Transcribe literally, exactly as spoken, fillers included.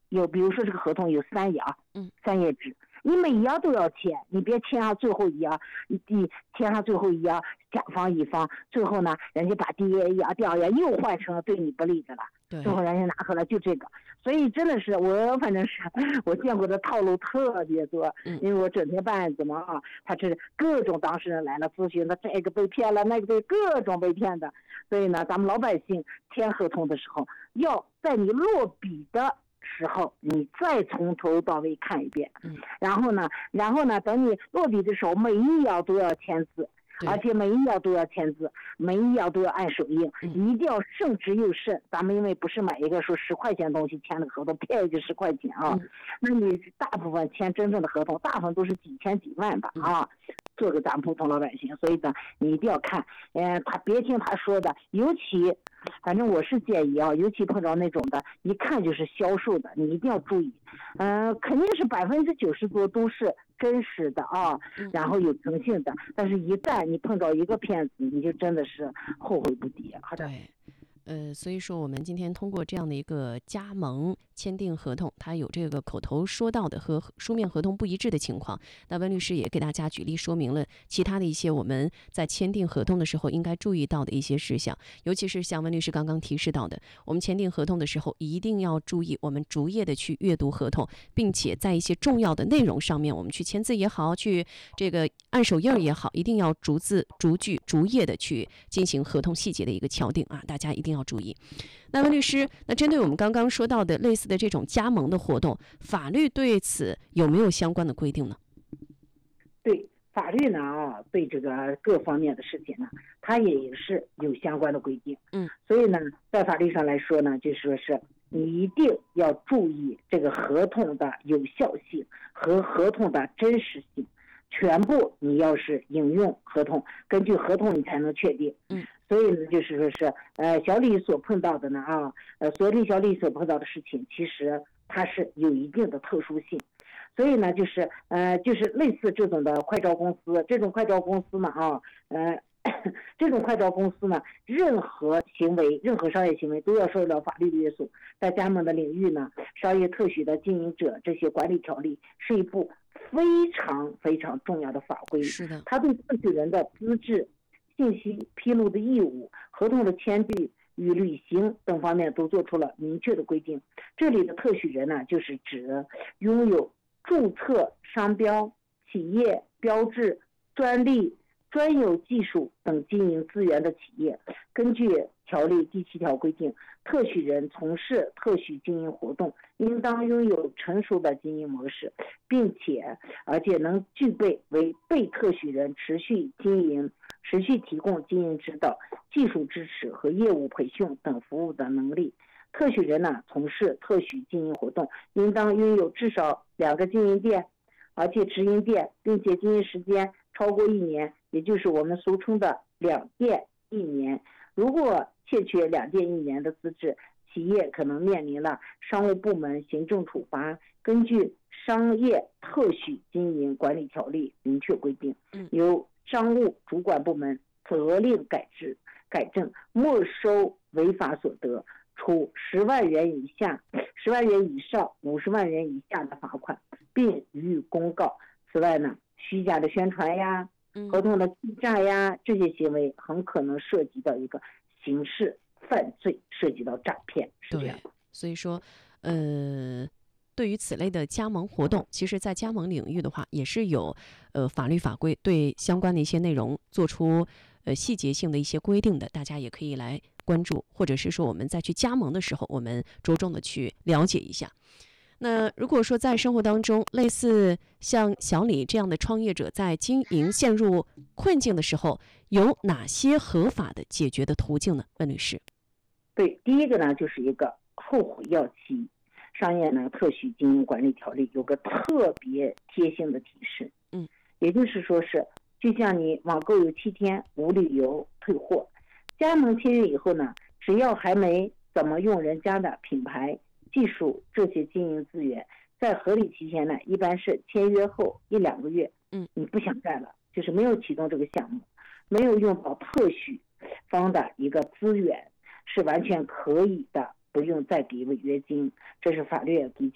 有，比如说这个合同有三页啊， 嗯， 三页纸，你每一样都要签，你别签上最后一样，你你签上最后一样，甲方乙方，最后呢，人家把第一页、第二页又换成了对你不利的了， 对， 最后人家拿回来就这个，所以真的是我反正是我见过的套路特别多，因为我整天办案子嘛啊，他这各种当事人来了咨询的，这个被骗了，那个被各种被骗的，所以呢，咱们老百姓签合同的时候，要在你落笔的时候你再从头到尾看一遍， 嗯， 然后呢然后呢等你落笔的时候每一样都要签字，而且每一样都要签字，每一样都要按手印， 嗯， 一定要慎之又慎。咱们因为不是买一个说十块钱东西签的合同骗一个十块钱啊， 嗯， 那你大部分签真正的合同大部分都是几千几万吧啊，做给咱们普通老百姓，所以呢你一定要看，呃他别听他说的，尤其反正我是建议啊，尤其碰到那种的一看就是销售的，你一定要注意，呃肯定是百分之九十多都是真实的啊，然后有诚信的，但是一旦你碰到一个骗子，你就真的是后悔不迭。好的。 对，呃，所以说我们今天通过这样的一个加盟签订合同，它有这个口头说到的和书面合同不一致的情况，那温律师也给大家举例说明了其他的一些我们在签订合同的时候应该注意到的一些事项，尤其是像温律师刚刚提示到的，我们签订合同的时候一定要注意我们逐页的去阅读合同，并且在一些重要的内容上面，我们去签字也好，去这个按手印也好，一定要逐字逐句逐页的去进行合同细节的一个敲定啊，大家一定要注意。那温律师，那针对我们刚刚说到的类似的这种加盟的活动，法律对此有没有相关的规定呢？ 对，法律呢啊，对这个各方面的事情呢，它也是有相关的规定。 嗯， 所以呢，在法律上来说呢，就说是你一定要注意这个合同的有效性和合同的真实性，全部你要是引用合同，根据合同你才能确定。 嗯， 所以呢，就是说是呃，小李所碰到的呢啊，呃，所李小李所碰到的事情，其实它是有一定的特殊性。所以呢，就是呃，就是类似这种的快招公司，这种快招公司呢啊，呃，这种快招公司呢，任何行为、任何商业行为都要受到法律的约束。在加盟的领域呢，商业特许的经营者这些管理条例是一部非常非常重要的法规。 是的， 它对特许人的资质、信息披露的义务、合同的签订与履行等方面都做出了明确的规定。这里的特许人呢，就是指拥有注册商标、企业标志、专利、专有技术等经营资源的企业。根据条例第七条规定，特许人从事特许经营活动应当拥有成熟的经营模式，并且而且能具备为被特许人持续经营、持续提供经营指导、技术支持和业务培训等服务的能力。特许人呢，从事特许经营活动应当拥有至少两个经营店，而且直营店，并且经营时间超过一年，也就是我们俗称的两店一年。如果欠缺两店一年的资质，企业可能面临了商务部门行政处罚。根据《商业特许经营管理条例》明确规定，由商务主管部门责令改制改正，没收违法所得，处十万元以下、十万元以上、五十万元以下的罚款，并予以公告。此外呢，虚假的宣传呀、合同的欺诈呀，这些行为很可能涉及到一个刑事犯罪，涉及到诈骗，是这样。 对，所以说，呃。对于此类的加盟活动，其实在加盟领域的话，也是有呃法律法规对相关的一些内容做出呃细节性的一些规定的，大家也可以来关注，或者是说我们在去加盟的时候，我们着重的去了解一下。那如果说在生活当中，类似像小李这样的创业者在经营陷入困境的时候，有哪些合法的解决的途径呢？温律师。 对，第一个呢，就是一个后悔药期。商业呢特许经营管理条例有个特别贴心的提示， 嗯， 也就是说是，就像你网购有七天无理由退货，加盟签约以后呢，只要还没怎么用人家的品牌、技术这些经营资源，在合理期限呢，一般是签约后一两个月， 嗯， 你不想干了，就是没有启动这个项目，没有用到特许方的一个资源，是完全可以的。不用再给违约金，这是法律比较